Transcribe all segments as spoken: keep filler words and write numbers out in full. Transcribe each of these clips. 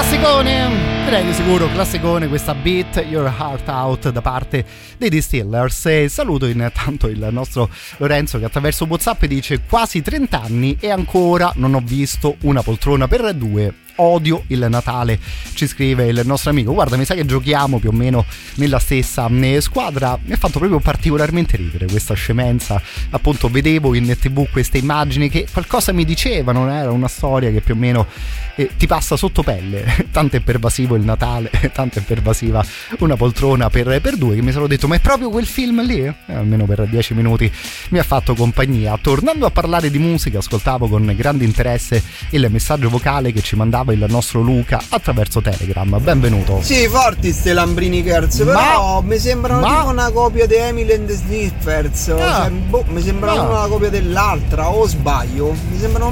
Classicone, direi di sicuro classicone questa Beat Your Heart Out da parte dei Distillers. E saluto intanto il nostro Lorenzo che attraverso WhatsApp dice: quasi trenta anni e ancora non ho visto una poltrona per due. Odio il Natale, ci scrive il nostro amico. Guarda, mi sa che giochiamo più o meno nella stessa squadra. Mi ha fatto proprio particolarmente ridere questa scemenza. Appunto, vedevo in tv queste immagini che qualcosa mi dicevano, era una storia che più o meno eh, ti passa sotto pelle. Tanto è pervasivo il Natale, tanto è pervasiva una poltrona per, per due, che mi sono detto: ma è proprio quel film lì? Eh, almeno per dieci minuti mi ha fatto compagnia. Tornando a parlare di musica, ascoltavo con grande interesse il messaggio vocale che ci mandava il nostro Luca attraverso Telegram. Benvenuto. Sì, forti ste Lambrini Girls, però ma, mi sembrano ma... tipo una copia di Emily and the Sniffers. Ah, cioè, boh, mi sembrano ah. una copia dell'altra, o sbaglio? Mi sembrano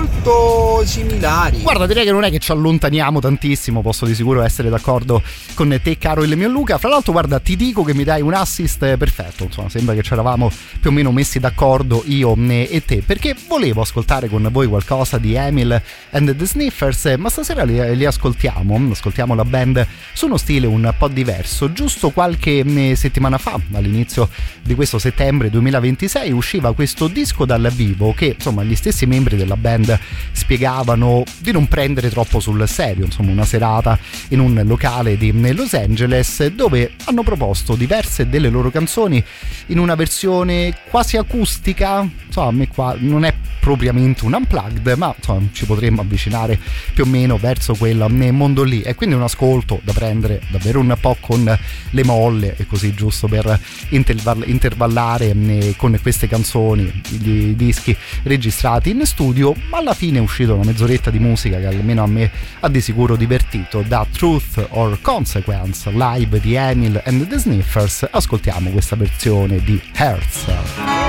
molto similari. Guarda, direi che non è che ci allontaniamo tantissimo, posso di sicuro essere d'accordo con te, caro il mio Luca. Fra l'altro, guarda, ti dico che mi dai un assist perfetto, insomma, sembra che ci eravamo più o meno messi d'accordo io e te, perché volevo ascoltare con voi qualcosa di Emily and the Sniffers, ma stasera li, li ascoltiamo, ascoltiamo la band su uno stile un po' diverso. Giusto qualche settimana fa, all'inizio di questo settembre duemilaventisei, usciva questo disco dal vivo che, insomma, gli stessi membri della band spiegavano di non prendere troppo sul serio, insomma, una serata in un locale di Los Angeles dove hanno proposto diverse delle loro canzoni in una versione quasi acustica. Insomma, a me qua non è propriamente un unplugged, ma insomma ci potremmo avvicinare più o meno verso quel mondo lì, e quindi un ascolto da prendere davvero un po' con le molle, e così giusto per intervallare con queste canzoni, i dischi registrati in studio. Ma alla fine è uscita una mezz'oretta di musica che almeno a me ha di sicuro divertito. Da Truth or Consequence live di Emily and the Sniffers ascoltiamo questa versione di Hertz.